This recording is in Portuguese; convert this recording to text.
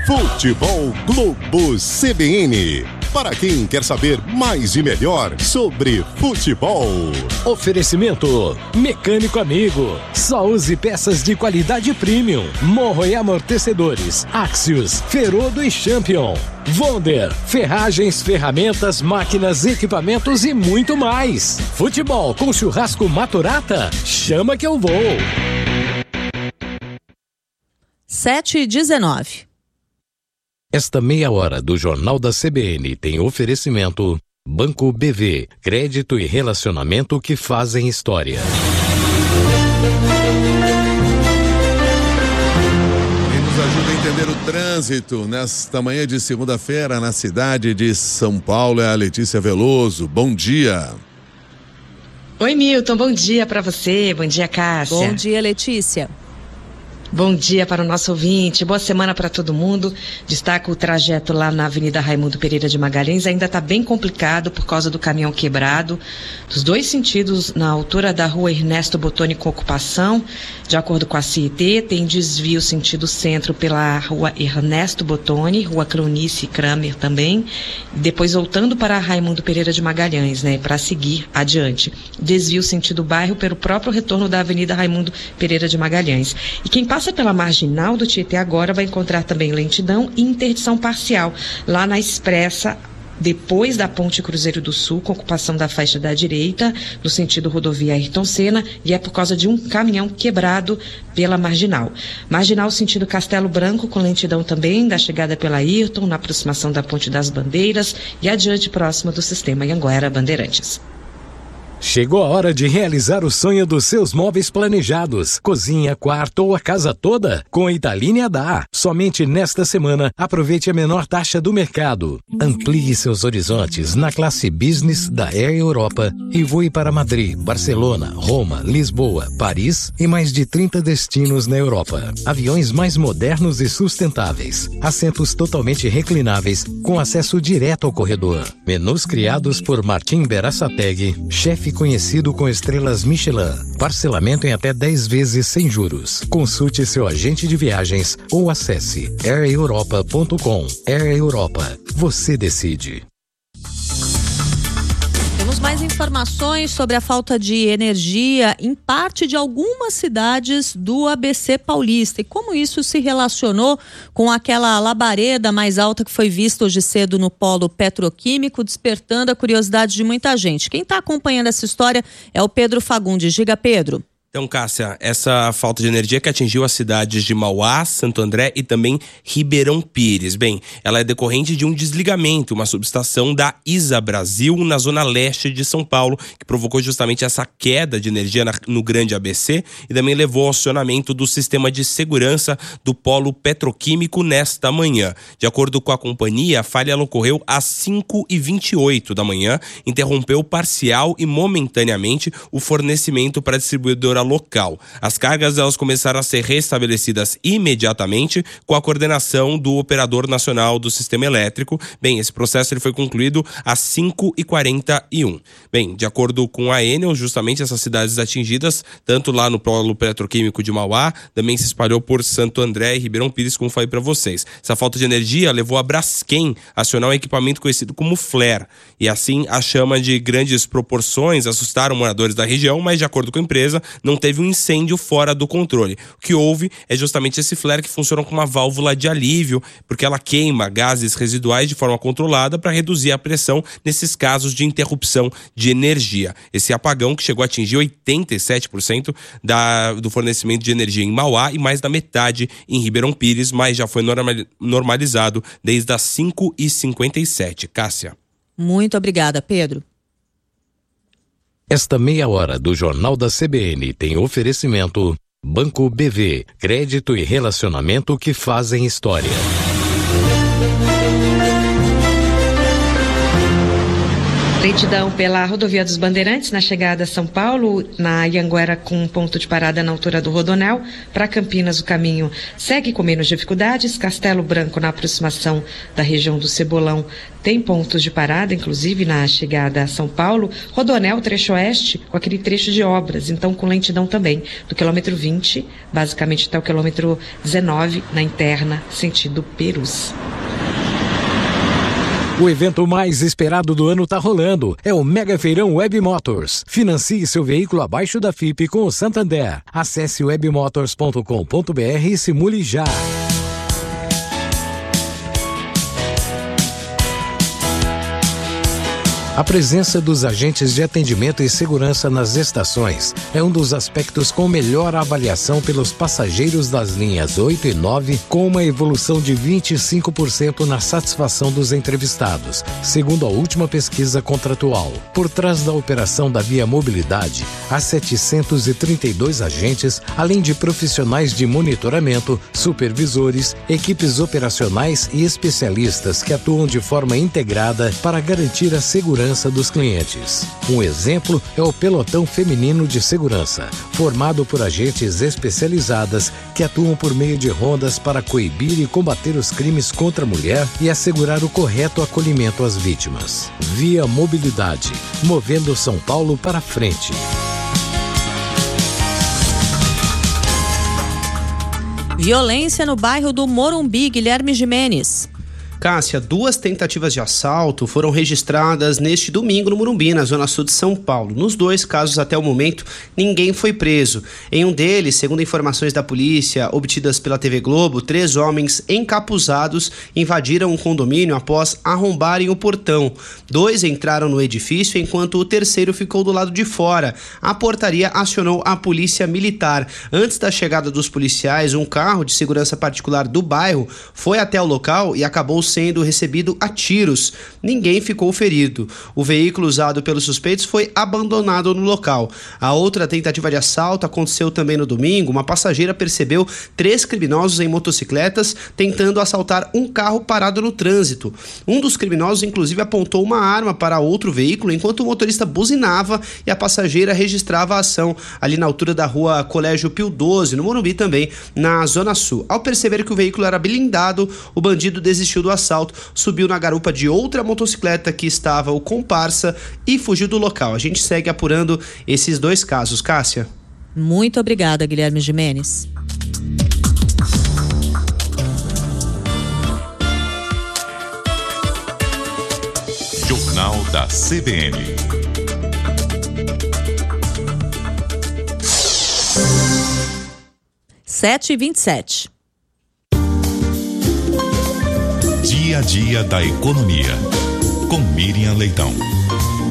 Futebol Globo CBN. Para quem quer saber mais e melhor sobre futebol. Oferecimento Mecânico Amigo. Só use peças de qualidade premium. Morro e amortecedores. Axios, Ferodo e Champion. Wonder, ferragens, ferramentas, máquinas, equipamentos e muito mais. Futebol com churrasco Maturata? Chama que eu vou. 7h19. Esta meia hora do Jornal da CBN tem oferecimento Banco BV, crédito e relacionamento que fazem história. Quem nos ajuda a entender o trânsito nesta manhã de segunda-feira na cidade de São Paulo é a Letícia Veloso. Bom dia. Oi, Milton, bom dia para você, bom dia, Cássia. Bom dia, Letícia. Bom dia para o nosso ouvinte, boa semana para todo mundo. Destaca o trajeto lá na Avenida Raimundo Pereira de Magalhães, ainda está bem complicado por causa do caminhão quebrado. Dos dois sentidos, na altura da rua Ernesto Botoni com ocupação, de acordo com a CIT, tem desvio sentido centro pela rua Ernesto Botoni, rua Cleonice Kramer também, depois voltando para a Raimundo Pereira de Magalhães, né, para seguir adiante. Desvio sentido bairro pelo próprio retorno da Avenida Raimundo Pereira de Magalhães. E quem passa pela marginal do Tietê agora vai encontrar também lentidão e interdição parcial lá na Expressa, depois da Ponte Cruzeiro do Sul, com ocupação da faixa da direita, no sentido rodovia Ayrton Senna, e é por causa de um caminhão quebrado pela marginal. Marginal sentido Castelo Branco, com lentidão também da chegada pela Ayrton, na aproximação da Ponte das Bandeiras e adiante próxima do sistema Anhanguera Bandeirantes. Chegou a hora de realizar o sonho dos seus móveis planejados. Cozinha, quarto ou a casa toda? Com a Italínia dá. Somente nesta semana, aproveite a menor taxa do mercado. Amplie seus horizontes na classe Business da Air Europa e voe para Madrid, Barcelona, Roma, Lisboa, Paris e mais de 30 destinos na Europa. Aviões mais modernos e sustentáveis. Assentos totalmente reclináveis com acesso direto ao corredor. Menus criados por Martim Berasategui, chefe conhecido com estrelas Michelin. Parcelamento em até 10 vezes sem juros. Consulte seu agente de viagens ou acesse aireuropa.com. Air Europa. Você decide. Temos mais informações sobre a falta de energia em parte de algumas cidades do ABC paulista e como isso se relacionou com aquela labareda mais alta que foi vista hoje cedo no polo petroquímico, despertando a curiosidade de muita gente. Quem está acompanhando essa história é o Pedro Fagundes. Diga, Pedro. Então, Cássia, essa falta de energia que atingiu as cidades de Mauá, Santo André e também Ribeirão Pires. Bem, ela é decorrente de um desligamento, uma subestação da ISA Brasil na zona leste de São Paulo, que provocou justamente essa queda de energia no grande ABC e também levou ao acionamento do sistema de segurança do polo petroquímico nesta manhã. De acordo com a companhia, a falha ocorreu às 5h28 da manhã, interrompeu parcial e momentaneamente o fornecimento para a distribuidora local. As cargas elas começaram a ser restabelecidas imediatamente com a coordenação do operador nacional do sistema elétrico. Bem, esse processo ele foi concluído às 5h41. Bem, de acordo com a Enel, justamente essas cidades atingidas, tanto lá no polo petroquímico de Mauá, também se espalhou por Santo André e Ribeirão Pires, como falei para vocês. Essa falta de energia levou a Braskem a acionar um equipamento conhecido como flare. E assim, a chama de grandes proporções assustaram moradores da região, mas de acordo com a empresa, não teve um incêndio fora do controle. O que houve é justamente esse flare que funciona como uma válvula de alívio, porque ela queima gases residuais de forma controlada para reduzir a pressão nesses casos de interrupção de energia. Esse apagão que chegou a atingir 87% do fornecimento de energia em Mauá e mais da metade em Ribeirão Pires, mas já foi normalizado desde as 5h57. Cássia. Muito obrigada, Pedro. Esta meia hora do Jornal da CBN tem oferecimento Banco BV, crédito e relacionamento que fazem história. Lentidão pela rodovia dos Bandeirantes na chegada a São Paulo, na Anhanguera com ponto de parada na altura do Rodonel. Para Campinas o caminho segue com menos dificuldades. Castelo Branco na aproximação da região do Cebolão tem pontos de parada, inclusive na chegada a São Paulo. Rodonel, trecho oeste, com aquele trecho de obras, então com lentidão também, do quilômetro 20, basicamente até o quilômetro 19, na interna, sentido Perus. O evento mais esperado do ano está rolando. É o Mega Feirão Web Motors. Financie seu veículo abaixo da FIP com o Santander. Acesse webmotors.com.br e simule já. A presença dos agentes de atendimento e segurança nas estações é um dos aspectos com melhor avaliação pelos passageiros das linhas 8 e 9, com uma evolução de 25% na satisfação dos entrevistados, segundo a última pesquisa contratual. Por trás da operação da Via Mobilidade, há 732 agentes, além de profissionais de monitoramento, supervisores, equipes operacionais e especialistas que atuam de forma integrada para garantir a segurança dos clientes. Um exemplo é o Pelotão Feminino de Segurança, formado por agentes especializadas que atuam por meio de rondas para coibir e combater os crimes contra a mulher e assegurar o correto acolhimento às vítimas. Via Mobilidade, movendo São Paulo para frente. Violência no bairro do Morumbi, Guilherme Gimenez. Cássia, 2 tentativas de assalto foram registradas neste domingo no Morumbi, na zona sul de São Paulo. Nos 2 casos, até o momento, ninguém foi preso. Em um deles, segundo informações da polícia obtidas pela TV Globo, 3 homens encapuzados invadiram um condomínio após arrombarem o portão. 2 entraram no edifício, enquanto o terceiro ficou do lado de fora. A portaria acionou a polícia militar. Antes da chegada dos policiais, um carro de segurança particular do bairro foi até o local e acabou sendo recebido a tiros. Ninguém ficou ferido. O veículo usado pelos suspeitos foi abandonado no local. A outra tentativa de assalto aconteceu também no domingo. Uma passageira percebeu 3 criminosos em motocicletas tentando assaltar um carro parado no trânsito. Um dos criminosos, inclusive, apontou uma arma para outro veículo enquanto o motorista buzinava e a passageira registrava a ação ali na altura da rua Colégio Pio 12, no Morumbi também, na Zona Sul. Ao perceber que o veículo era blindado, o bandido desistiu do assalto, subiu na garupa de outra motocicleta que estava o comparsa e fugiu do local. A gente segue apurando esses 2 casos, Cássia. Muito obrigada, Guilherme Gimenez. Jornal da CBN. Sete e 27. Dia a dia da economia, com Miriam Leitão.